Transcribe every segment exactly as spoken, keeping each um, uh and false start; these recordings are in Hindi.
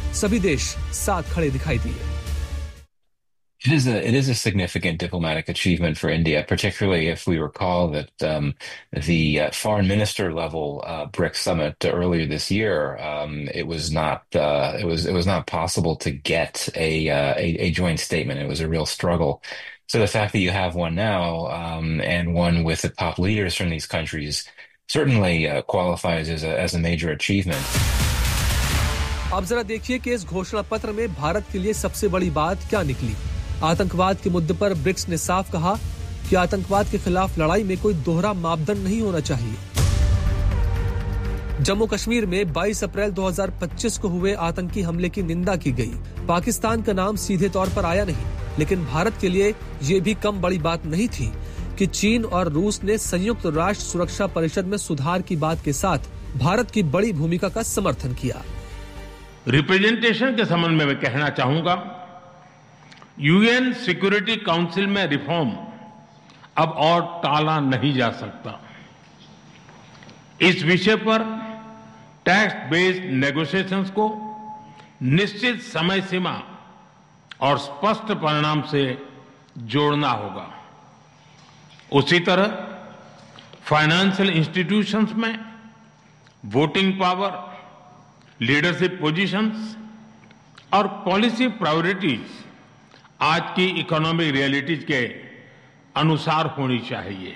सभी देश साथ खड़े दिखाई दिए। It is a it is a significant diplomatic achievement for India, particularly if we recall that um, the uh, foreign minister level uh, BRICS summit earlier this year, um, it was not uh, it was it was not possible to get a, uh, a a joint statement. It was a real struggle. So the fact that you have one now, um, and one with the top leaders from these countries, certainly uh, qualifies as a as a major achievement. अब जरा देखिए कि इस घोषणा पत्र में भारत के लिए सबसे बड़ी बात क्या निकली। आतंकवाद के मुद्दे पर ब्रिक्स ने साफ कहा कि आतंकवाद के खिलाफ लड़ाई में कोई दोहरा मापदंड नहीं होना चाहिए। जम्मू कश्मीर में बाईस अप्रैल दो हज़ार पच्चीस को हुए आतंकी हमले की निंदा की गई। पाकिस्तान का नाम सीधे तौर पर आया नहीं, लेकिन भारत के लिए ये भी कम बड़ी बात नहीं थी कि चीन और रूस ने संयुक्त राष्ट्र सुरक्षा परिषद में सुधार की बात के साथ भारत की बड़ी भूमिका का समर्थन किया। रिप्रेजेंटेशन के संबंध में मैं कहना चाहूंगा, यूएन सिक्योरिटी काउंसिल में रिफॉर्म अब और टाला नहीं जा सकता। इस विषय पर टेक्स्ट बेस्ड नेगोशिएशंस को निश्चित समय सीमा और स्पष्ट परिणाम से जोड़ना होगा। उसी तरह फाइनेंशियल इंस्टीट्यूशंस में वोटिंग पावर, लीडरशिप पोजीशंस और पॉलिसी प्रायोरिटीज आज की इकोनॉमिक रियलिटीज के अनुसार होनी चाहिए।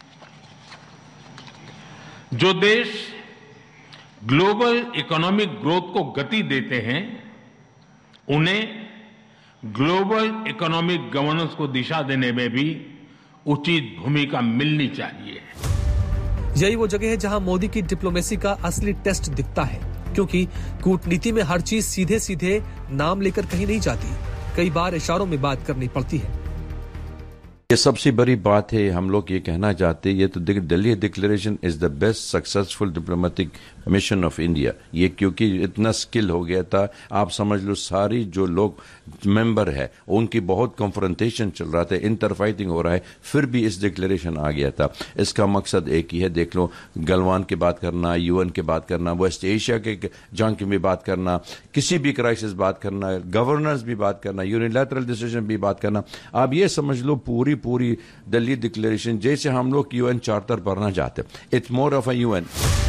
जो देश ग्लोबल इकोनॉमिक ग्रोथ को गति देते हैं, उन्हें ग्लोबल इकोनॉमिक गवर्नेंस को दिशा देने में भी उचित भूमिका मिलनी चाहिए। यही वो जगह है जहां मोदी की डिप्लोमेसी का असली टेस्ट दिखता है, क्योंकि कूटनीति में हर चीज सीधे सीधे नाम लेकर कहीं नहीं जाती, कई बार इशारों में बात करनी पड़ती है। ये सबसे बड़ी बात है। हम लोग ये कहना चाहते हैं, ये तो Delhi declaration is the best successful diplomatic mission of India. ये क्योंकि इतना स्किल हो गया था, आप समझ लो सारी जो लोग मेंबर है उनकी बहुत कॉन्फ्रंटेशन चल रहा था, इंटर फाइटिंग हो रहा है, फिर भी इस डिक्लेरेशन आ गया था। इसका मकसद एक ही है, देख लो, गलवान की बात करना, यूएन की बात करना, वेस्ट एशिया के जंग की भी बात करना, किसी भी क्राइसिस बात करना, गवर्नेंस भी बात करना, यूनिलैटरल डिसीजन भी बात करना। आप ये समझ लो पूरी पूरी दिल्ली डिक्लेरेशन जैसे हम लोग यूएन चार्टर पढ़ना चाहते, it's more of a UN.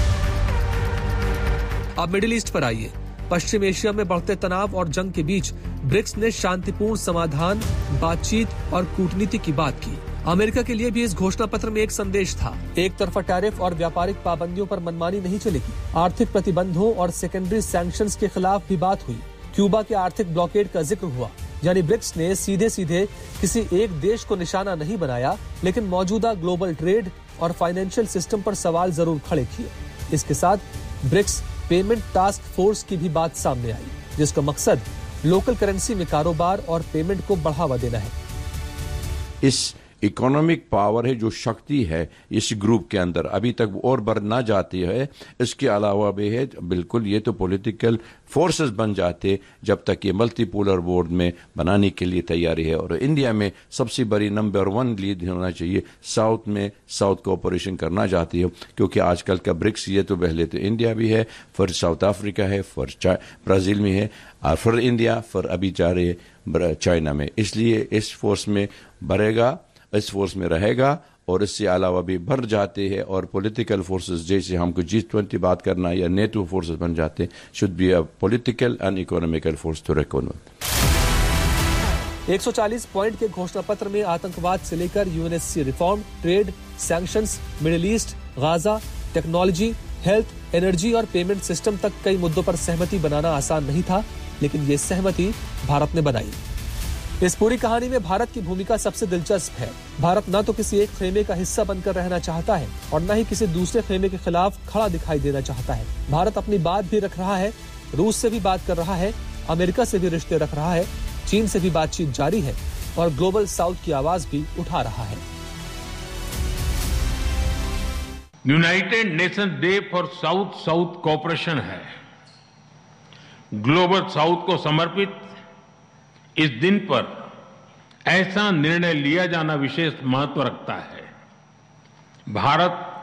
अब मिडिल ईस्ट पर आइए। पश्चिम एशिया में बढ़ते तनाव और जंग के बीच ब्रिक्स ने शांतिपूर्ण समाधान, बातचीत और कूटनीति की बात की। अमेरिका के लिए भी इस घोषणा पत्र में एक संदेश था। एक तरफा टैरिफ और व्यापारिक पाबंदियों पर मनमानी नहीं चलेगी। आर्थिक प्रतिबंधों और सेकेंडरी सैंक्शंस के खिलाफ भी बात हुई। क्यूबा के आर्थिक ब्लॉकेड का जिक्र हुआ। यानी ब्रिक्स ने सीधे सीधे किसी एक देश को निशाना नहीं बनाया, लेकिन मौजूदा ग्लोबल ट्रेड और फाइनेंशियल सिस्टम पर सवाल जरूर खड़े किए। इसके साथ ब्रिक्स पेमेंट टास्क फोर्स की भी बात सामने आई, जिसका मकसद लोकल करेंसी में कारोबार और पेमेंट को बढ़ावा देना है। इस इकोनॉमिक पावर है, जो शक्ति है इस ग्रुप के अंदर अभी तक और बढ़ ना जाती है। इसके अलावा भी है, बिल्कुल ये तो पॉलिटिकल फोर्सेस बन जाते जब तक ये मल्टीपोलर वर्ल्ड में बनाने के लिए तैयारी है। और इंडिया में सबसे बड़ी नंबर वन लीड होना चाहिए, साउथ में साउथ कोऑपरेशन करना चाहती है, क्योंकि आजकल का ब्रिक्स ये तो पहले तो इंडिया भी है, फिर साउथ अफ्रीका है, फिर ब्राजील में है, और फिर इंडिया, फिर अभी जा रहे हैं चाइना में। इसलिए इस फोर्स में बढ़ेगा, इस फोर्स में रहेगा, और इससे अलावा भी बढ़ जाते हैं। और पॉलिटिकल फोर्सेस जैसे हमको जी ट्वेंटी बात करना या नेटो फोर्सेस बन जाते, should be a political and economical force to Recon with. एक सौ चालीस पॉइंट के घोषणा पत्र में आतंकवाद से लेकर UNSC reform, trade, sanctions, middle east, Gaza, technology, health, energy और पेमेंट सिस्टम तक कई मुद्दों पर सहमति बनाना आसान नहीं था, लेकिन ये सहमति भारत ने बनाई। इस पूरी कहानी में भारत की भूमिका सबसे दिलचस्प है। भारत न तो किसी एक खेमे का हिस्सा बनकर रहना चाहता है और न ही किसी दूसरे खेमे के खिलाफ खड़ा दिखाई देना चाहता है। भारत अपनी बात भी रख रहा है, रूस से भी बात कर रहा है, अमेरिका से भी रिश्ते रख रहा है, चीन से भी बातचीत जारी है और ग्लोबल साउथ की आवाज भी उठा रहा है। United nation day for south south cooperation है। ग्लोबल साउथ को समर्पित इस दिन पर ऐसा निर्णय लिया जाना विशेष महत्व रखता है।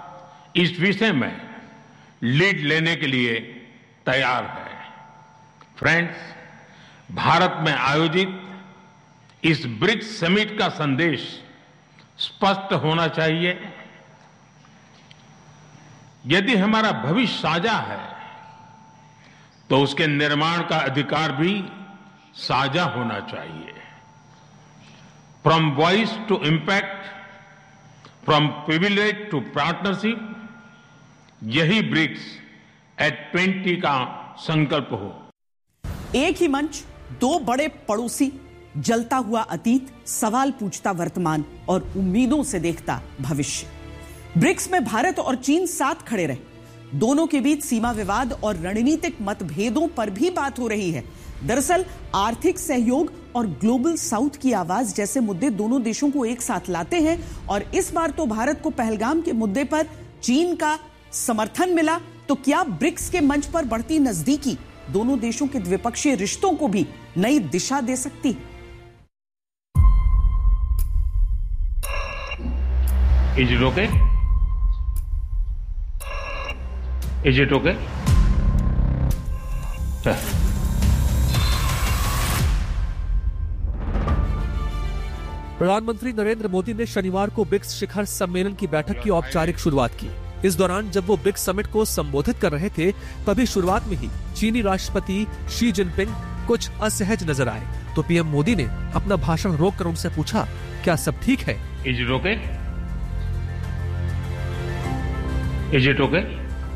भारत इस विषय में लीड लेने के लिए तैयार है। फ्रेंड्स, भारत में आयोजित इस ब्रिक्स समिट का संदेश स्पष्ट होना चाहिए। यदि हमारा भविष्य साझा है तो उसके निर्माण का अधिकार भी साझा होना चाहिए। From voice to impact, from privilege to partnership, यही ब्रिक्स एट ट्वेंटी का संकल्प हो। एक ही मंच, दो बड़े पड़ोसी, जलता हुआ अतीत, सवाल पूछता वर्तमान और उम्मीदों से देखता भविष्य। ब्रिक्स में भारत और चीन साथ खड़े रहे। दोनों के बीच सीमा विवाद और रणनीतिक मतभेदों पर भी बात हो रही है। दरअसल आर्थिक सहयोग और ग्लोबल साउथ की आवाज जैसे मुद्दे दोनों देशों को एक साथ लाते हैं और इस बार तो भारत को पहलगाम के मुद्दे पर चीन का समर्थन मिला। तो क्या ब्रिक्स के मंच पर बढ़ती नजदीकी दोनों देशों के द्विपक्षीय रिश्तों को भी नई दिशा दे सकती है? Is it okay? Is it okay? प्रधानमंत्री नरेंद्र मोदी ने शनिवार को ब्रिक्स शिखर सम्मेलन की बैठक की औपचारिक शुरुआत की। इस दौरान जब वो ब्रिक्स समिट को संबोधित कर रहे थे, तभी शुरुआत में ही चीनी राष्ट्रपति शी जिनपिंग कुछ असहज नजर आए। तो पीएम मोदी ने अपना भाषण रोककर उनसे पूछा, क्या सब ठीक है? Is it okay? Is it okay?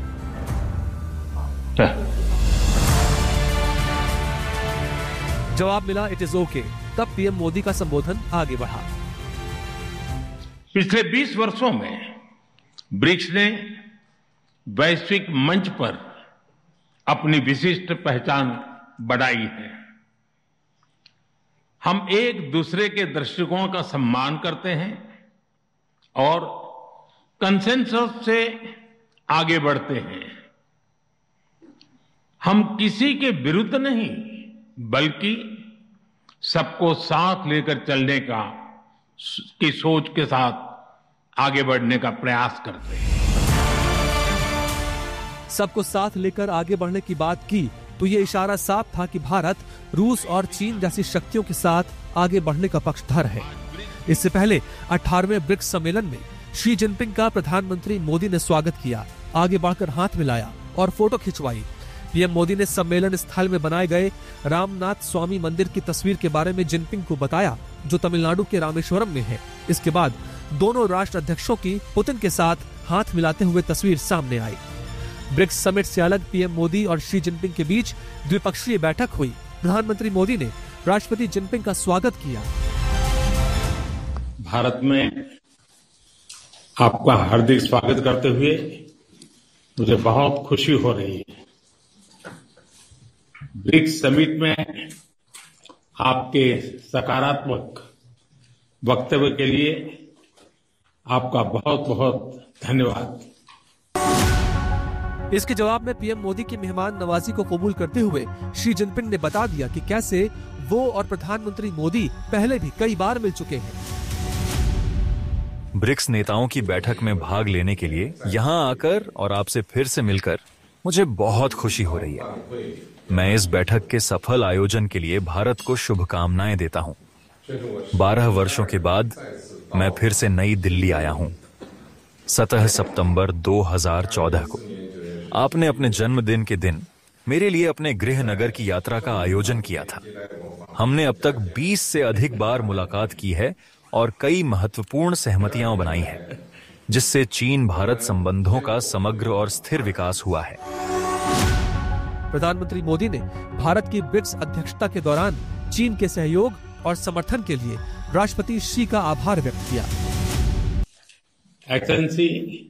जवाब मिला, इट इज ओके। तब पीएम मोदी का संबोधन आगे बढ़ा। पिछले बीस वर्षों में ब्रिक्स ने वैश्विक मंच पर अपनी विशिष्ट पहचान बढ़ाई है। हम एक दूसरे के दृष्टिकोण का सम्मान करते हैं और कंसेंसस से आगे बढ़ते हैं। हम किसी के विरुद्ध नहीं, बल्कि सबको साथ लेकर चलने का की सोच के साथ आगे बढ़ने का प्रयास करते हैं। सबको साथ लेकर आगे बढ़ने की बात की तो ये इशारा साफ था कि भारत रूस और चीन जैसी शक्तियों के साथ आगे बढ़ने का पक्षधर है। इससे पहले अठारहवें ब्रिक्स सम्मेलन में शी जिनपिंग का प्रधानमंत्री मोदी ने स्वागत किया, आगे बढ़कर हाथ मिलाया और फोटो खिंचवाई। पीएम मोदी ने सम्मेलन स्थल में बनाए गए रामनाथ स्वामी मंदिर की तस्वीर के बारे में जिनपिंग को बताया, जो तमिलनाडु के रामेश्वरम में है। इसके बाद दोनों राष्ट्र अध्यक्षों की पुतिन के साथ हाथ मिलाते हुए तस्वीर सामने आई। ब्रिक्स समिट से अलग पीएम मोदी और शी जिनपिंग के बीच द्विपक्षीय बैठक हुई। प्रधानमंत्री मोदी ने राष्ट्रपति जिनपिंग का स्वागत किया। भारत में आपका हार्दिक स्वागत करते हुए मुझे बहुत खुशी हो रही है। ब्रिक्स समिट में आपके सकारात्मक वक्तव्य के लिए आपका बहुत बहुत धन्यवाद। इसके जवाब में पीएम मोदी की मेहमान नवाजी को कबूल करते हुए शी जिनपिंग ने बता दिया कि कैसे वो और प्रधानमंत्री मोदी पहले भी कई बार मिल चुके हैं। ब्रिक्स नेताओं की बैठक में भाग लेने के लिए यहाँ आकर और आपसे फिर से मिलकर मुझे बहुत खुशी हो रही है। मैं इस बैठक के सफल आयोजन के लिए भारत को शुभकामनाएं देता हूँ। बारह वर्षों के बाद मैं फिर से नई दिल्ली आया हूँ। सत्रह सितंबर दो हज़ार चौदह को आपने अपने जन्मदिन के दिन मेरे लिए अपने गृह नगर की यात्रा का आयोजन किया था। हमने अब तक बीस से अधिक बार मुलाकात की है और कई महत्वपूर्ण सहमतियां बनाई हैं, जिससे चीन भारत संबंधों का समग्र और स्थिर विकास हुआ है। प्रधानमंत्री मोदी ने भारत की ब्रिक्स अध्यक्षता के दौरान चीन के सहयोग और समर्थन के लिए राष्ट्रपति शी का आभार व्यक्त किया। एक्सेलेंसी,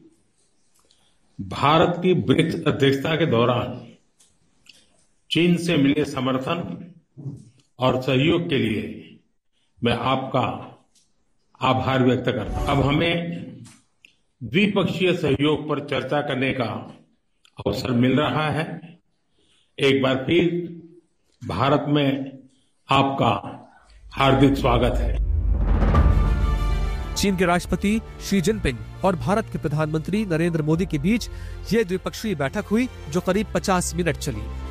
भारत की ब्रिक्स अध्यक्षता के दौरान चीन से मिले समर्थन और सहयोग के लिए मैं आपका आभार व्यक्त करता हूं। अब हमें द्विपक्षीय सहयोग पर चर्चा करने का अवसर मिल रहा है। एक बार फिर भारत में आपका हार्दिक स्वागत है। चीन के राष्ट्रपति शी जिनपिंग और भारत के प्रधानमंत्री नरेंद्र मोदी के बीच ये द्विपक्षीय बैठक हुई, जो करीब पचास मिनट चली।